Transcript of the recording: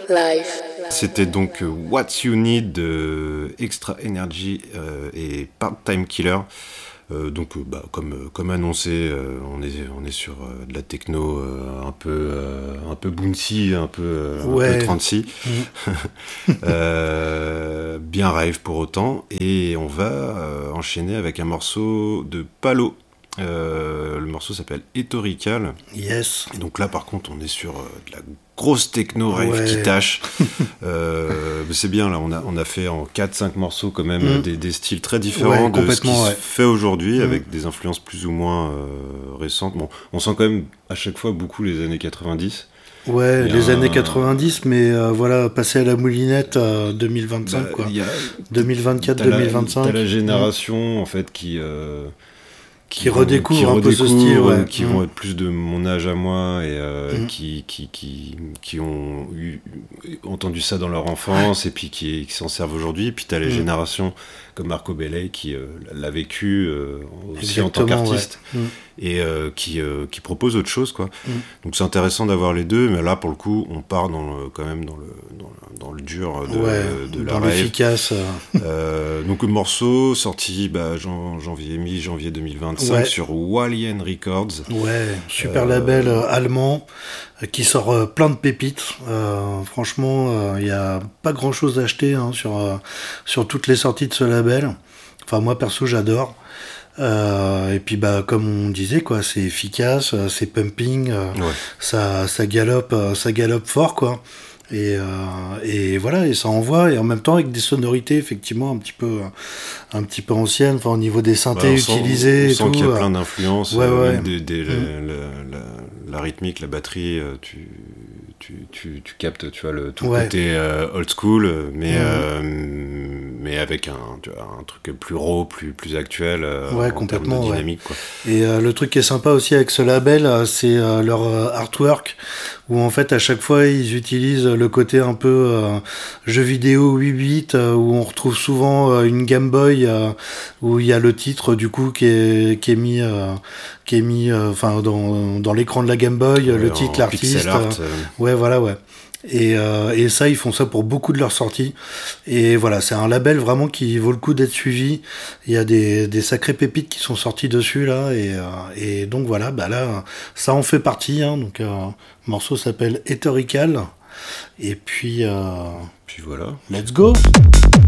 Live. C'était donc What You Need de Extra Energy et Part-Time Killer. Comme annoncé, on est sur de la techno un peu bouncy, un peu 36, bien rave pour autant, et on va enchaîner avec un morceau de Palo. Le morceau s'appelle Etorical. Yes. Et donc là, par contre, on est sur de la grosse techno rave qui tâche. C'est bien, là, on a fait en 4-5 morceaux quand même des styles très différents de ce qui se fait aujourd'hui, avec des influences plus ou moins récentes. Bon, on sent quand même à chaque fois beaucoup les années 90. Ouais, les années 90, mais passer à la moulinette 2025, quoi. 2024-2025. T'as la génération, en fait, qui redécouvre un peu ce style, qui vont être plus de mon âge à moi et qui ont entendu ça dans leur enfance et puis qui s'en servent aujourd'hui. Et puis t'as les générations comme Marco Bellet qui l'a vécu aussi en tant qu'artiste et qui propose autre chose, quoi. Donc c'est intéressant d'avoir les deux, mais là pour le coup on part quand même dans le dur de la dans rave. l'efficace. Donc le morceau sorti mi-janvier 2025 sur Walien Records. Ouais, super label allemand qui sort plein de pépites. Franchement, il y a pas grand chose à acheter sur toutes les sorties de ce label. Enfin moi perso j'adore. Et puis comme on disait, quoi, c'est efficace, c'est pumping, ça galope fort, quoi. Et voilà, et ça envoie, et en même temps avec des sonorités effectivement un petit peu anciennes, enfin au niveau des synthés utilisés. On sent qu'il y a plein d'influences, la rythmique, la batterie, tu captes, tu vois, tout le côté old school, mais avec un truc plus raw, plus actuel, complètement, en termes de dynamique, quoi. Et le truc qui est sympa aussi avec ce label, c'est leur artwork, où en fait à chaque fois ils utilisent le côté un peu jeu vidéo 8 bits, où on retrouve souvent une Game Boy où il y a le titre du coup qui est mis dans l'écran de la Game Boy, le titre, l'artiste, et ça, ils font ça pour beaucoup de leurs sorties. Et voilà, c'est un label vraiment qui vaut le coup d'être suivi. Il y a des sacrées pépites qui sont sorties dessus, là. Et donc voilà, là, ça en fait partie. Donc, le morceau s'appelle Etorical. Et puis voilà. Let's go!